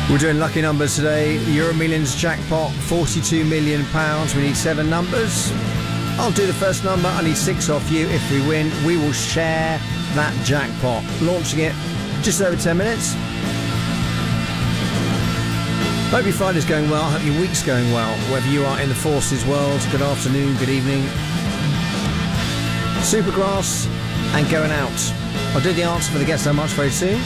We're doing lucky numbers today. Euro Millions jackpot, £42 million. We need 7 numbers. I'll do the first number. I need 6 off you. If we win, we will share that jackpot. Launching it just over 10 minutes. Hope your Friday's going well. Hope your week's going well. Wherever you are in the forces world, good afternoon, good evening. Supergrass and going out. I'll do the answer for the Guess How Much very soon.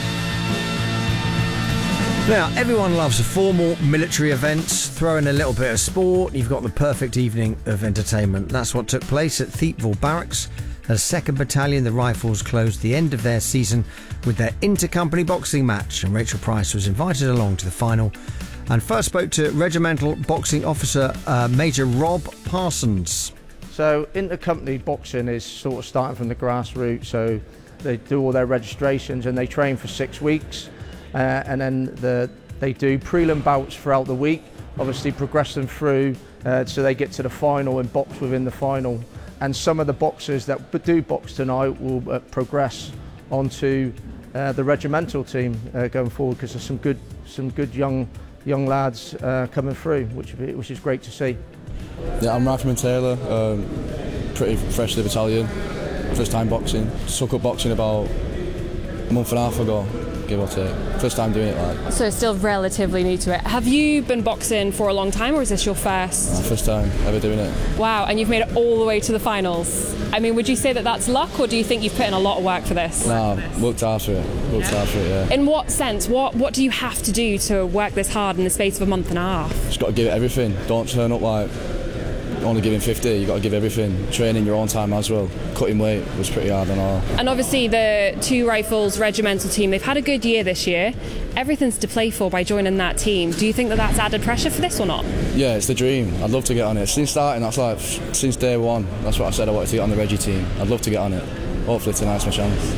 Now, everyone loves a formal military event. Throw in a little bit of sport, you've got the perfect evening of entertainment. That's what took place at Thiepval Barracks. As 2nd Battalion, the Rifles, closed the end of their season with their inter-company boxing match, and Rachel Price was invited along to the final and first spoke to Regimental Boxing Officer Major Rob Parsons. So inter-company boxing is sort of starting from the grassroots, so they do all their registrations and they train for 6 weeks. And then they do prelim bouts throughout the week, obviously progress them through so they get to the final and box within the final. And some of the boxers that do box tonight will progress onto the regimental team going forward, because there's some good young lads coming through, which is great to see. Yeah, I'm Rifleman Taylor, pretty fresh to the battalion, first time boxing. Took up boxing about a month and a half ago, give or take. First time doing it like. So still relatively new to it. Have you been boxing for a long time, or is this your first? First time ever doing it. Wow, and you've made it all the way to the finals. I mean, would you say that that's luck, or do you think you've put in a lot of work for this? No, worked hard for it. Yeah. In what sense? What do you have to do to work this hard in the space of a month and a half? Just got to give it everything. Don't turn up like only giving 50, you got to give everything. Training your own time as well. Cutting weight was pretty hard and all. And obviously the Two Rifles regimental team, they've had a good year this year. Everything's to play for by joining that team. Do you think that that's added pressure for this or not? Yeah, it's the dream. I'd love to get on it. Since starting, that's like, since day one, that's what I said I wanted to get on the Reggie team. I'd love to get on it. Hopefully tonight's my chance.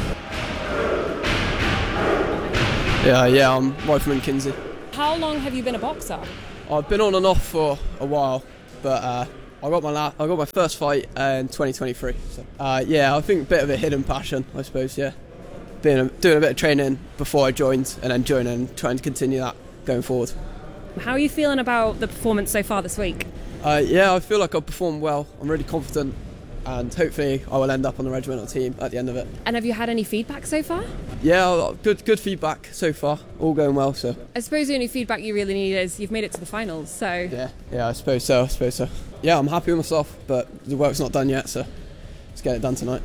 Yeah, I'm Rifleman Kinsey. How long have you been a boxer? I've been on and off for a while, but I got my first fight in 2023. So, yeah, I think a bit of a hidden passion, I suppose. Yeah, doing a bit of training before I joined, and then joining and trying to continue that going forward. How are you feeling about the performance so far this week? Yeah, I feel like I've performed well. I'm really confident, and hopefully I will end up on the regimental team at the end of it. And have you had any feedback so far? Yeah, good feedback so far. All going well. So I suppose the only feedback you really need is you've made it to the finals. So yeah, I suppose so. Yeah, I'm happy with myself, but the work's not done yet, so let's get it done tonight.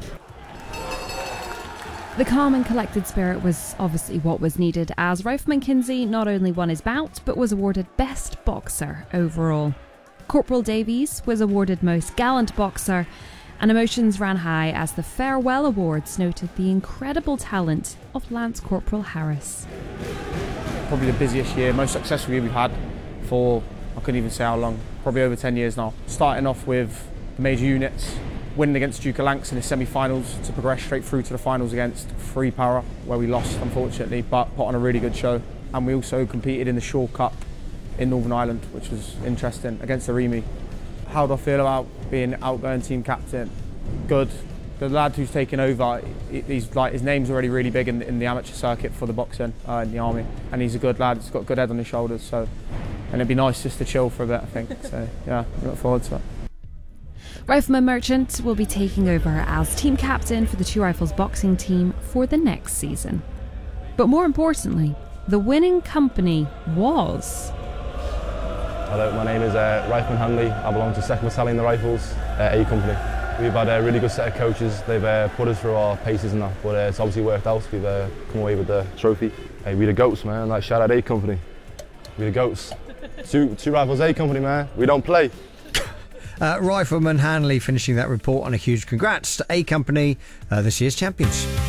The calm and collected spirit was obviously what was needed, as Rifleman Kinsey not only won his bout, but was awarded Best Boxer overall. Corporal Davies was awarded Most Gallant Boxer, and emotions ran high as the Farewell Awards noted the incredible talent of Lance Corporal Harris. Probably the busiest year, most successful year we've had for, I couldn't even say how long, probably over 10 years now. Starting off with the major units, winning against Duke of Lancs in the semi-finals to progress straight through to the finals against Free Para, where we lost unfortunately, but put on a really good show. And we also competed in the Shaw Cup in Northern Ireland, which was interesting, against the Remy. How do I feel about being outgoing team captain? Good. The lad who's taken over, his name's already really big in the amateur circuit for the boxing in the army, and he's a good lad. He's got a good head on his shoulders, so, and it'd be nice just to chill for a bit, I think. So yeah, I look forward to it. Rifleman Merchant will be taking over as team captain for the Two Rifles boxing team for the next season. But more importantly, the winning company was... Hello, my name is Rifleman Hanley. I belong to 2nd Battalion, the Rifles, A Company. We've had a really good set of coaches. They've put us through our paces and that, but it's obviously worked out. We've come away with the trophy. Hey, we the goats, man. Like, shout out A Company. We the goats. Two Rifles, A Company, man. We don't play. Rifleman Hanley finishing that report on a huge congrats to A Company, this year's champions.